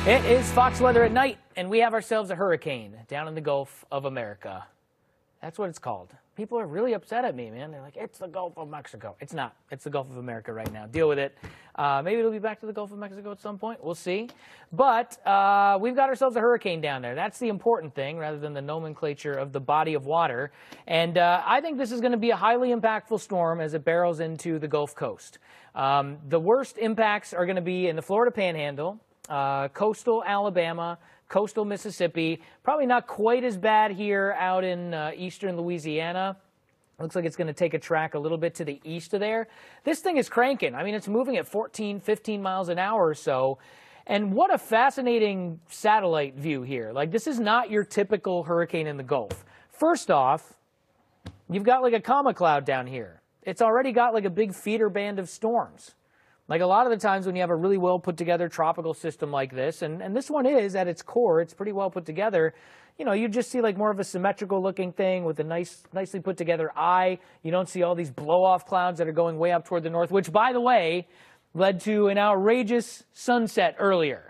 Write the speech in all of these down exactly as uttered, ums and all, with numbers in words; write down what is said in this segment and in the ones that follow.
It is Fox Weather at night, and we have ourselves a hurricane down in the Gulf of America. That's what it's called. People are really upset at me, man. They're like, it's the Gulf of Mexico. It's not. It's the Gulf of America right now. Deal with it. Uh, maybe it'll be back to the Gulf of Mexico at some point. We'll see. But uh, we've got ourselves a hurricane down there. That's the important thing, rather than the nomenclature of the body of water. And uh, I think this is going to be a highly impactful storm as it barrels into the Gulf Coast. Um, the worst impacts are going to be in the Florida Panhandle, uh, coastal Alabama, coastal Mississippi. Probably not quite as bad here out in uh, eastern Louisiana. Looks like it's going to take a track a little bit to the east of there. This thing is cranking. I mean, it's moving at fourteen, fifteen miles an hour or so. And what a fascinating satellite view here. Like, this is not your typical hurricane in the Gulf. First off, you've got like a comma cloud down here. It's already got like a big feeder band of storms. Like a lot of the times when you have a really well put together tropical system like this, and, and this one is at its core, it's pretty well put together, you know, you just see like more of a symmetrical looking thing with a nice, nicely put together eye. You don't see all these blow off clouds that are going way up toward the north, which by the way, led to an outrageous sunset earlier.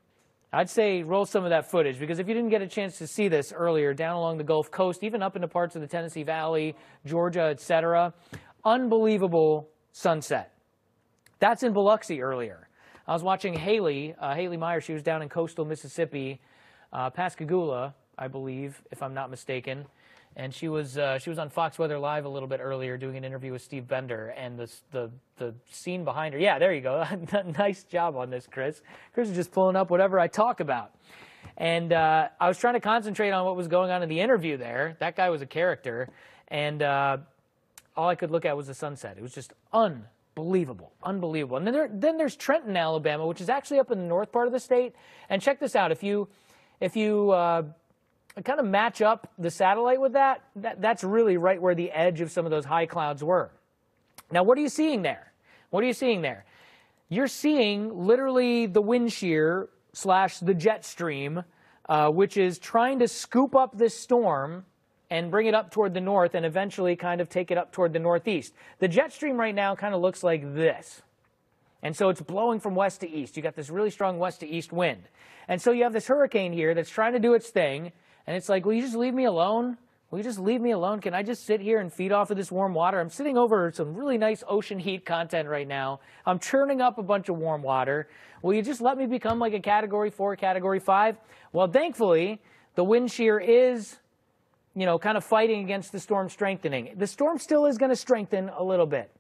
I'd say roll some of that footage, because if you didn't get a chance to see this earlier down along the Gulf Coast, even up into parts of the Tennessee Valley, Georgia, et cetera, unbelievable sunset. That's in Biloxi earlier. I was watching Haley, uh, Haley Meyer. She was down in coastal Mississippi, uh, Pascagoula, I believe, if I'm not mistaken. And she was uh, she was on Fox Weather Live a little bit earlier doing an interview with Steve Bender. And the, the, the scene behind her, yeah, there you go. Nice job on this, Chris. Chris is just pulling up whatever I talk about. And uh, I was trying to concentrate on what was going on in the interview there. That guy was a character. And uh, all I could look at was the sunset. It was just unbelievable. Unbelievable, unbelievable. And then, there, then there's Trenton, Alabama, which is actually up in the north part of the state. And check this out. If you, if you uh, kind of match up the satellite with that, that, that's really right where the edge of some of those high clouds were. Now, what are you seeing there? What are you seeing there? You're seeing literally the wind shear slash the jet stream, uh, which is trying to scoop up this storm and bring it up toward the north and eventually kind of take it up toward the northeast. The jet stream right now kind of looks like this. And so it's blowing from west to east. You got this really strong west to east wind. And so you have this hurricane here that's trying to do its thing. And it's like, will you just leave me alone? Will you just leave me alone? Can I just sit here and feed off of this warm water? I'm sitting over some really nice ocean heat content right now. I'm churning up a bunch of warm water. Will you just let me become like a category four, category five? Well, thankfully, the wind shear is, you know, kind of fighting against the storm strengthening. The storm still is going to strengthen a little bit.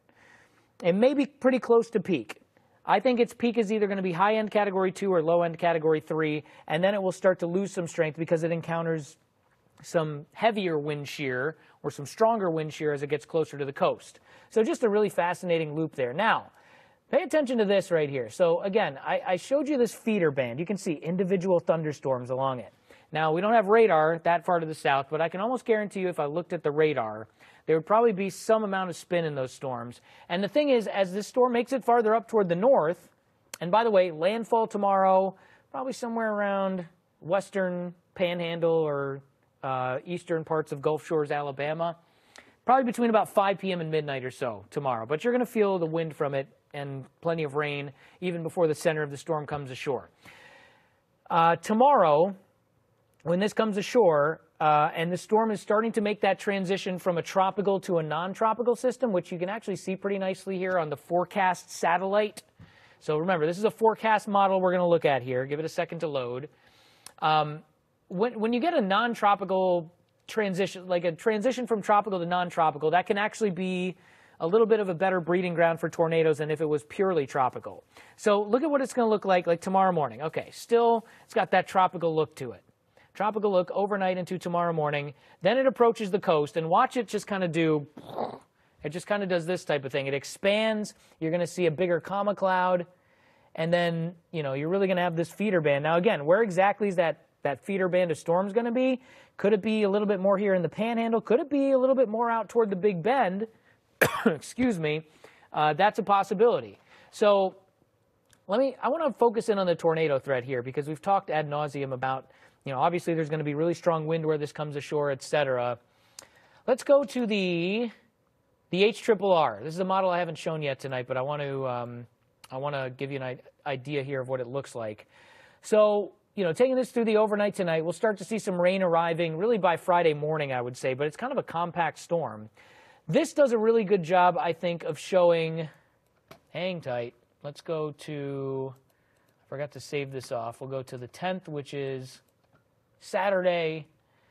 It may be pretty close to peak. I think its peak is either going to be high-end category two or low-end category three, and then it will start to lose some strength because it encounters some heavier wind shear or some stronger wind shear as it gets closer to the coast. So just a really fascinating loop there. Now, pay attention to this right here. So again, I, I showed you this feeder band. You can see individual thunderstorms along it. Now, we don't have radar that far to the south, but I can almost guarantee you if I looked at the radar, there would probably be some amount of spin in those storms. And the thing is, as this storm makes it farther up toward the north, and by the way, landfall tomorrow, probably somewhere around western Panhandle or uh, eastern parts of Gulf Shores, Alabama, probably between about five p m and midnight or so tomorrow. But you're going to feel the wind from it and plenty of rain even before the center of the storm comes ashore. Uh, tomorrow, when this comes ashore, uh, and the storm is starting to make that transition from a tropical to a non-tropical system, which you can actually see pretty nicely here on the forecast satellite. So remember, this is a forecast model we're going to look at here. Give it a second to load. Um, when, when you get a non-tropical transition, like a transition from tropical to non-tropical, that can actually be a little bit of a better breeding ground for tornadoes than if it was purely tropical. So look at what it's going to look like like tomorrow morning. Okay, still, it's got that tropical look to it. Tropical look overnight into tomorrow morning. Then it approaches the coast, and watch it just kind of do, it just kind of does this type of thing. It expands. You're going to see a bigger comma cloud, and then, you know, you're really going to have this feeder band. Now, again, where exactly is that, that feeder band of storms going to be? Could it be a little bit more here in the Panhandle? Could it be a little bit more out toward the Big Bend? Excuse me. Uh, that's a possibility. So let me, I want to focus in on the tornado threat here, because we've talked ad nauseum about, you know, obviously there's going to be really strong wind where this comes ashore, et cetera. Let's go to the the H R R R. This is a model I haven't shown yet tonight, but I want to um, I want to give you an idea here of what it looks like. So, you know, taking this through the overnight tonight, we'll start to see some rain arriving really by Friday morning, I would say, but it's kind of a compact storm. This does a really good job, I think, of showing, hang tight, let's go to, I forgot to save this off, we'll go to the tenth, which is Saturday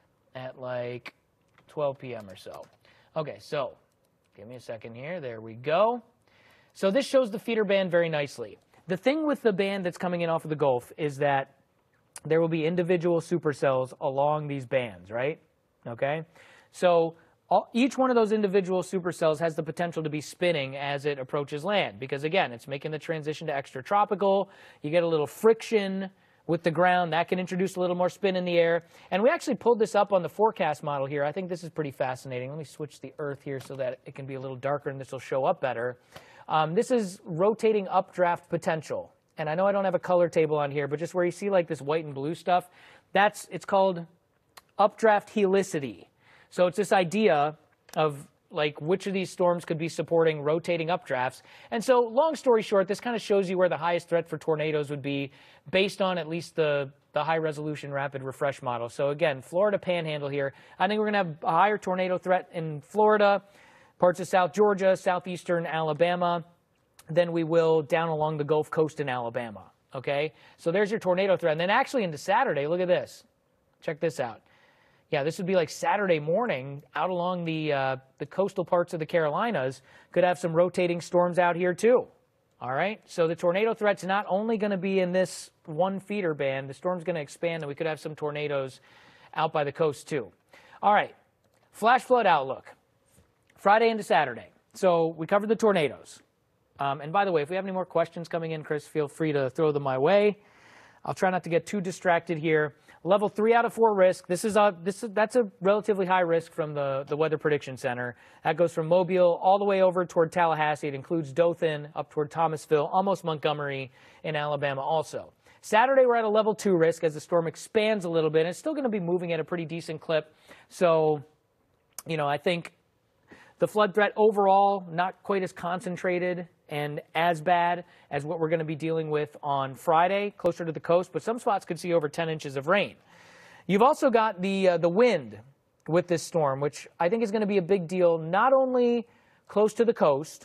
at like twelve p m or so. Okay, so give me a second here, there we go. So this shows the feeder band very nicely. The thing with the band that's coming in off of the Gulf is that there will be individual supercells along these bands, right? Okay? So all, each one of those individual supercells has the potential to be spinning as it approaches land because, again, it's making the transition to extratropical. You get a little friction with the ground. That can introduce a little more spin in the air. And we actually pulled this up on the forecast model here. I think this is pretty fascinating. Let me switch the Earth here so that it can be a little darker and this will show up better. Um, this is rotating updraft potential. And I know I don't have a color table on here, but just where you see like this white and blue stuff, that's, it's called updraft helicity. So it's this idea of like which of these storms could be supporting rotating updrafts. And so long story short, this kind of shows you where the highest threat for tornadoes would be based on at least the, the high resolution rapid refresh model. So again, Florida Panhandle here. I think we're going to have a higher tornado threat in Florida, parts of South Georgia, southeastern Alabama, than we will down along the Gulf Coast in Alabama, okay? So there's your tornado threat. And then actually into Saturday, look at this. Check this out. Yeah, this would be like Saturday morning out along the, uh, the coastal parts of the Carolinas. Could have some rotating storms out here too, all right? So the tornado threat's not only going to be in this one feeder band. The storm's going to expand, and we could have some tornadoes out by the coast too. All right, flash flood outlook. Friday into Saturday. So we covered the tornadoes. Um, and by the way, if we have any more questions coming in, Chris, feel free to throw them my way. I'll try not to get too distracted here. Level three out of four risk. This is a this is, that's a relatively high risk from the the Weather Prediction Center. That goes from Mobile all the way over toward Tallahassee. It includes Dothan up toward Thomasville, almost Montgomery in Alabama also. Saturday we're at a level two risk as the storm expands a little bit. And it's still going to be moving at a pretty decent clip. So, you know, I think the flood threat overall not quite as concentrated and as bad as what we're going to be dealing with on Friday, closer to the coast, but some spots could see over ten inches of rain. You've also got the uh, the wind with this storm, which I think is going to be a big deal, not only close to the coast,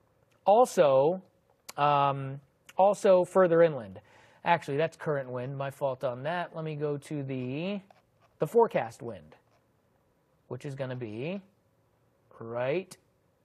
also, um, also further inland. Actually, that's current wind. My fault on that. Let me go to the the forecast wind, which is going to be right.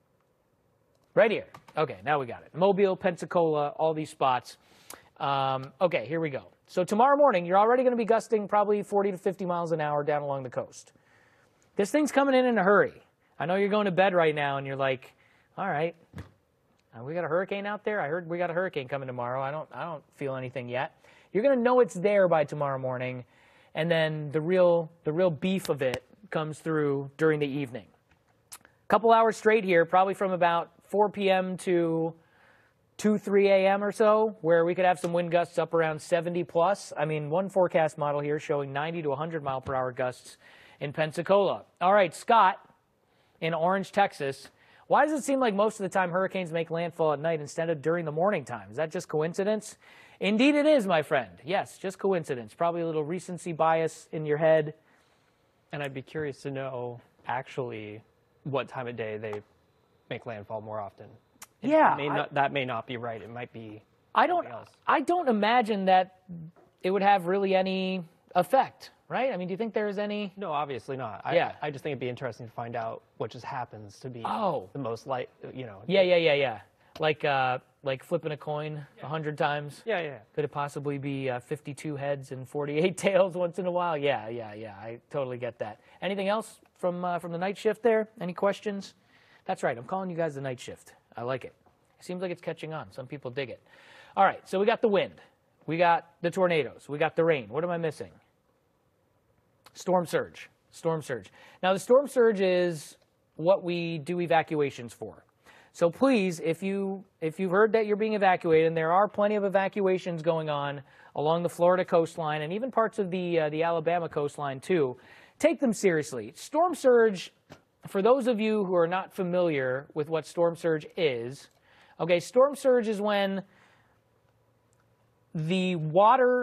Right here. Okay, now we got it. Mobile, Pensacola, all these spots. Um, okay, here we go. So tomorrow morning, you're already going to be gusting probably forty to fifty miles an hour down along the coast. This thing's coming in in a hurry. I know you're going to bed right now and you're like, all right, uh, we got a hurricane out there. I heard we got a hurricane coming tomorrow. I don't, I don't feel anything yet. You're going to know it's there by tomorrow morning, and then the real, the real beef of it comes through during the evening. Couple hours straight here, probably from about four p m to two, three a m or so, where we could have some wind gusts up around seventy plus. I mean, one forecast model here showing ninety to one hundred mile per hour gusts in Pensacola. All right, Scott in Orange, Texas. Why does it seem like most of the time hurricanes make landfall at night instead of during the morning time? Is that just coincidence? Indeed it is, my friend. Yes, just coincidence. Probably a little recency bias in your head. And I'd be curious to know actually what time of day they make landfall more often. It yeah, may not, I, that may not be right. It might be. I don't. Else. I don't imagine that it would have really any effect, right? I mean, do you think there is any? No, obviously not. I, yeah. I just think it'd be interesting to find out what just happens to be oh. the most light. You know. Yeah, yeah, yeah, yeah. Like, uh, like flipping a coin a yeah. hundred times. Yeah, yeah. Could it possibly be uh, fifty-two heads and forty-eight tails once in a while? Yeah, yeah, yeah. I totally get that. Anything else from uh, from the night shift there? Any questions? That's right. I'm calling you guys the night shift. I like it. It seems like it's catching on. Some people dig it. All right, so we got the wind. We got the tornadoes. We got the rain. What am I missing? Storm surge. Storm surge. Now, the storm surge is what we do evacuations for. So please, if, you, if you've heard that you're being evacuated, and there are plenty of evacuations going on along the Florida coastline and even parts of the, uh, the Alabama coastline too, take them seriously. Storm surge, for those of you who are not familiar with what storm surge is, okay, storm surge is when the water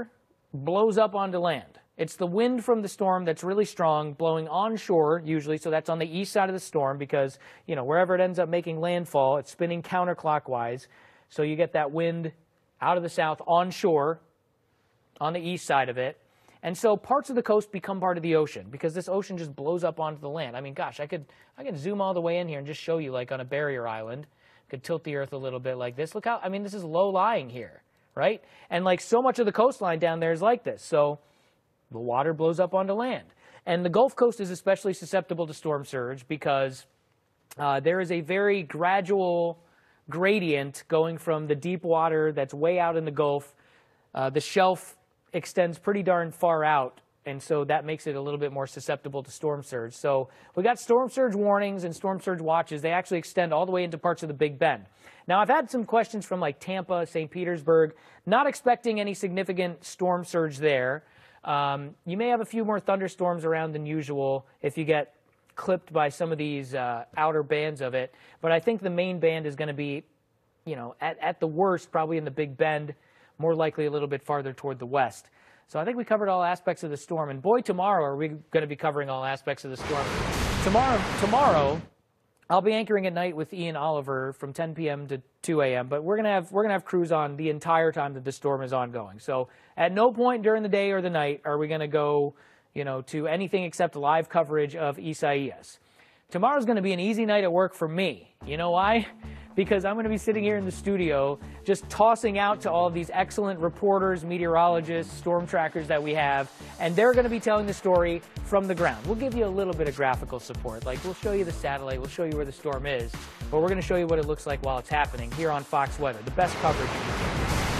blows up onto land. It's the wind from the storm that's really strong, blowing onshore usually, so that's on the east side of the storm because, you know, wherever it ends up making landfall, it's spinning counterclockwise. So you get that wind out of the south onshore on the east side of it. And so parts of the coast become part of the ocean because this ocean just blows up onto the land. I mean, gosh, I could I could zoom all the way in here and just show you like on a barrier island. Could tilt the earth a little bit like this. Look how, I mean, this is low lying here, right? And like so much of the coastline down there is like this. So the water blows up onto land. And the Gulf Coast is especially susceptible to storm surge because uh, there is a very gradual gradient going from the deep water that's way out in the Gulf. Uh, the shelf extends pretty darn far out, and so that makes it a little bit more susceptible to storm surge. So we got storm surge warnings and storm surge watches. They actually extend all the way into parts of the Big Bend. Now, I've had some questions from like Tampa, Saint Petersburg, not expecting any significant storm surge there. Um, you may have a few more thunderstorms around than usual if you get clipped by some of these uh, outer bands of it. But I think the main band is going to be, you know, at, at the worst, probably in the Big Bend, more likely a little bit farther toward the west. So I think we covered all aspects of the storm. And boy, tomorrow are we going to be covering all aspects of the storm. Tomorrow, tomorrow, I'll be anchoring at night with Ian Oliver from ten p m to two a m But we're gonna have we're gonna have crews on the entire time that the storm is ongoing. So at no point during the day or the night are we gonna go, you know, to anything except live coverage of Isaias. Tomorrow's going to be an easy night at work for me. You know why? Because I'm going to be sitting here in the studio just tossing out to all of these excellent reporters, meteorologists, storm trackers that we have, and they're going to be telling the story from the ground. We'll give you a little bit of graphical support. Like, we'll show you the satellite, we'll show you where the storm is, but we're going to show you what it looks like while it's happening here on Fox Weather, the best coverage you can get.